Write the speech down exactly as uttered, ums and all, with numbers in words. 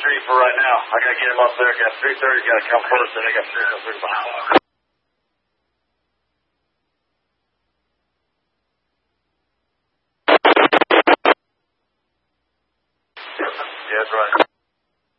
Street for right now. I gotta get him up there. Got three thirty, gotta come first, then I got three oh three behind. Yeah, that's right.